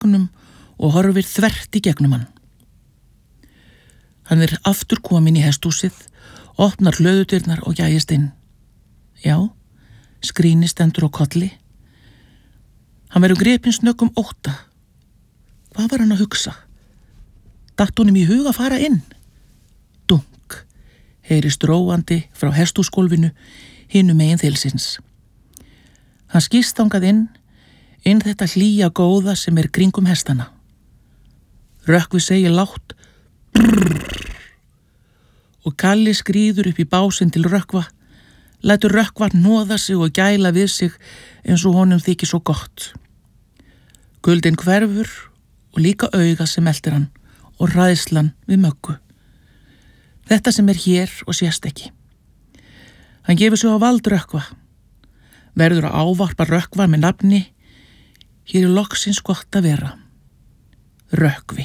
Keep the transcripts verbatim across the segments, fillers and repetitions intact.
veggnum og horfir þvert í gegnum hann. Hann er aftur kominn í hesthúsið, opnar hlöðudyrnar og gægist inn. Já, skrínið stendur á kolli. Hann verður gripinn snöggum ótta. Hvað var hann að hugsa? Datt honum í hug að fara inn? Dunk, heyrist róandi frá hesthúsgólfinu hinum megin þilsins. Hann skýst þangað inn, inn þetta hlýja góða sem er kringum hestana. Rökkvi segir lágt brrrr og Kalli skríður upp í básinn til Rökkva, lætur Rökkva hnoða sig og gæla við sig eins og honum þykir svo gott. Kuldinn hverfur og líka auga sem eltir hann og hræðslan við Möggu. Þetta sem er hér og sést ekki. Hann gefur sig á vald Rökkva, verður að ávarpa Rökkva með nafni. Hér er loksins gott að vera. Rökkvi.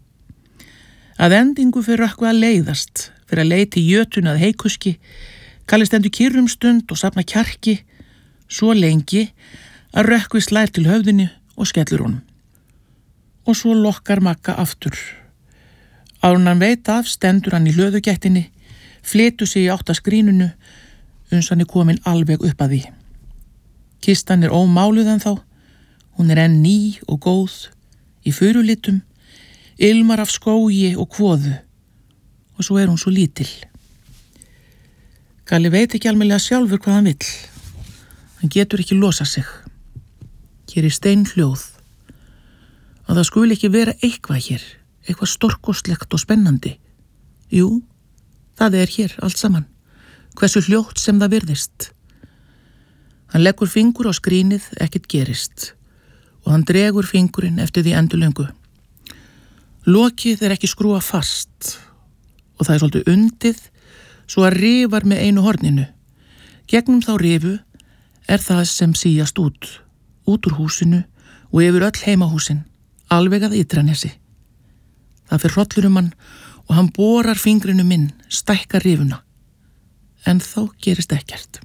Að endingu fyrir Rökkvi að leiðast, fyrir að leita í jötun að heikuski, Kalli stendur kyrr um stund og safna kjarki, svo lengi að Rökkvi slær til höfðinu og skellur honum. Og svo lokkar Magga aftur. Áður en hann veit af stendur hann í hlöðugættinni, flytur sig í átt að skrínunu, uns hann er komin alveg upp að því. Kistan er ómáluð ennþá, hún er enn ný og góð, í furulitum, ilmar af skógi og kvoðu, og svo er hún svo lítil. Kalli veit ekki almennilega sjálfur hvað hann vill. Hann getur ekki losa sig. Hér er steinhljóð. Að það skuli ekki vera eitthvað hér, eitthvað stórkostlegt og spennandi. Jú, það er hér allt saman, hversu hljótt sem það virðist. Hann leggur fingur á skrínið, ekkert gerist, og hann dregur fingurinn eftir því endurlöngu. Lokið er ekki skrúa fast, og það er svolítið undið, svo að rifar með einu horninu. Gegnum þá rifu er það sem síast út, út úr húsinu og yfir öll heimahúsin, alveg að Ytranesi. Það fer hrollur um hann og hann borar fingrinu minn, stækkar rifuna. En þá gerist ekkert.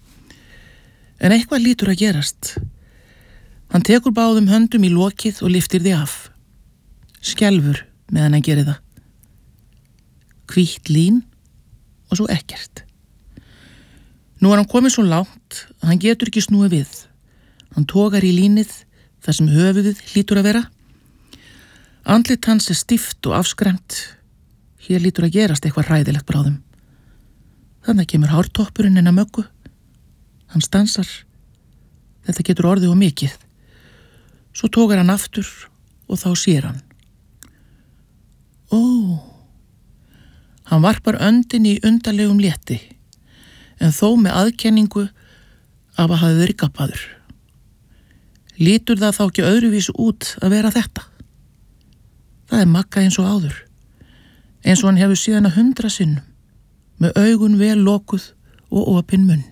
En eitthvað lítur að gerast. Hann tekur báðum höndum í lokið og lyftir því af. Skelfur meðan hann gerir það. Hvítt lín og svo ekkert. Nú er hann komið svo langt að hann getur ekki snúið við. Hann togar í línið þar sem höfuðið lítur að vera. Andlit hans er stíft og afskræmt. Hér lítur að gerast eitthvað hræðilegt bráðum. Þannig kemur hártoppurinn inn að Möggu. Hann stansar. Þetta getur orðið og mikið. Svo togar hann aftur og þá sér hann. Ó, hann varpar öndin í undarlegum létti, en þó með aðkenningu af að hafa verið gappaður. Lítur það þá ekki öðruvísu út að vera þetta? Það er Magga eins og áður, eins og hann hefur síðan að hundra sinnum, með augun vel lokuð og opinn munn.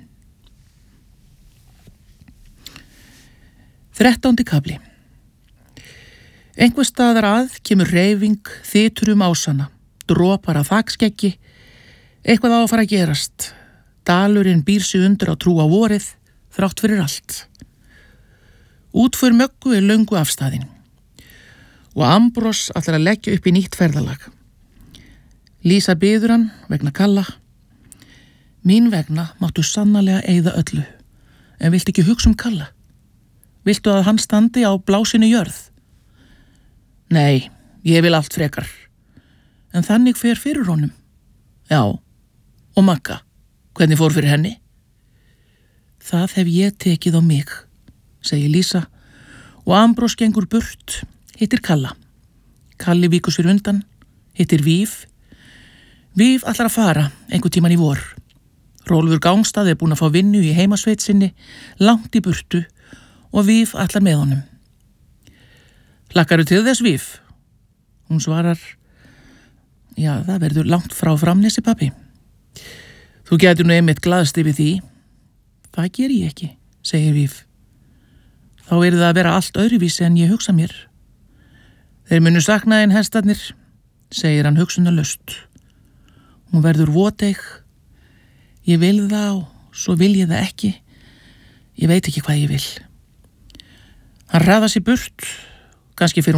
Þrettándi kafli. Einhver staðar að kemur hreyfing, þytur um ásana, dropar af þakskeggi, eitthvað á að fara að gerast. Dalurinn býr sig undir að trúa vorið, þrátt fyrir allt. Útför Möggu er löngu afstæðin og Ambrós ætlar að leggja upp í nýtt ferðalag. Lísa biður hann vegna Kalla. Mín vegna máttu sannarlega eyða öllu, en viltu ekki hugsa um Kalla? Viltu að hann standi á blásinu jörð? Nei, ég vil allt frekar. En þannig fer fyrir honum. Já, og Magga, hvernig fór fyrir henni? Það hef ég tekið á mig, segir Lísa, og Ambrós gengur burt, hittir Kalla. Kalli víkur sér undan, hittir Víf. Víf ætlar að fara einhver tíman í vor. Rólfur Gangstað er búin að fá vinnu í heimasveit sinni, langt í burtu, og Víf ætlar með honum. Hlakkaru til þess, Víf? Hún svarar, já, það verður langt frá Framnesi, pabbi. Þú getur nú einmitt glaðst yfir því. Það ger ég ekki, segir Víf. Þá er það að vera allt öðruvísi en ég hugsa mér. Þeir munu sakna en hestarnir, segir hann hugsunarlaust. Hún verður voteig. Ég vil það og svo vil ég það ekki. Ég veit ekki hvað ég vil. Hann hraðar sér burt. kannski fyrir